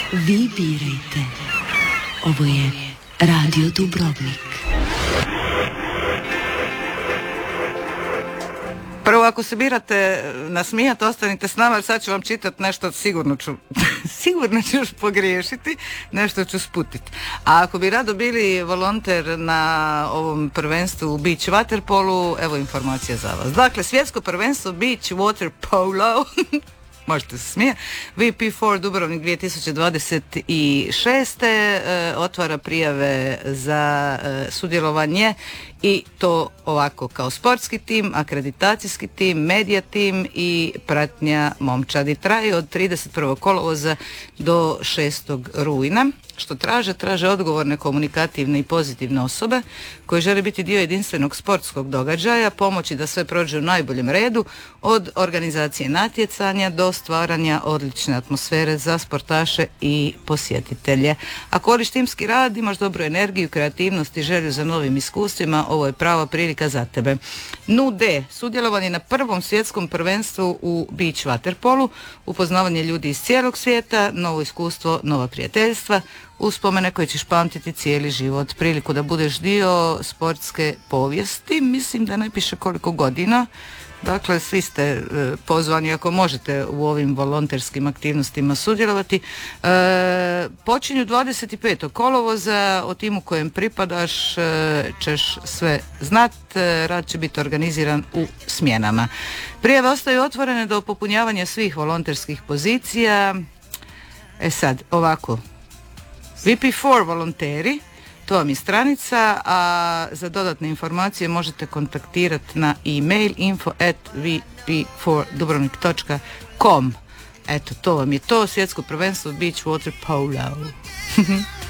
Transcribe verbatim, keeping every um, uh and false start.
Vi birajte. Ovo je Radio Dubrovnik. Prvo, ako se birate nasmijati, ostanite s nama, jer sad ću vam čitati nešto, sigurno ću, sigurno ću još pogriješiti, nešto ću sputiti. A ako bi rado bili volonter na ovom prvenstvu u beach waterpolu, evo informacija za vas. Dakle, svjetsko prvenstvo beach waterpolo, možete se smijeti, V P četiri Dubrovnik dvije tisuće dvadeset šeste e, otvara prijave za e, sudjelovanje i to ovako kao sportski tim, akreditacijski tim, medija tim i pratnja momčadi. Traje od trideset prvog kolovoza do šestog rujna. Što traže? Traže odgovorne, komunikativne i pozitivne osobe koje žele biti dio jedinstvenog sportskog događaja, pomoći da sve prođe u najboljem redu, od organizacije natjecanja do stvaranja odlične atmosfere za sportaše i posjetitelje. Ako voliš timski rad, imaš dobru energiju, kreativnost i želju za novim iskustvima, ovo je prava prilika za tebe. Nude sudjelovanje na prvom svjetskom prvenstvu u beach waterpolu, upoznavanje ljudi iz cijelog svijeta, novo iskustvo, nova prijateljstva, uspomene koje ćeš pamtiti cijeli život, priliku da budeš dio sportske povijesti. Mislim da ne piše koliko godina. Dakle, svi ste e, pozvani ako možete u ovim volonterskim aktivnostima sudjelovati. E, počinju dvadeset petog kolovoza, o timu kojem pripadaš e, ćeš sve znat, e, rad će biti organiziran u smjenama. Prijave ostaju otvorene do popunjavanja svih volonterskih pozicija. E sad, ovako, V P četiri volonteri, to vam je stranica, a za dodatne informacije možete kontaktirati na e-mail info at v p četiri dubrovnik dot com. Eto, to vam je to, svjetsko prvenstvo beach waterpolo.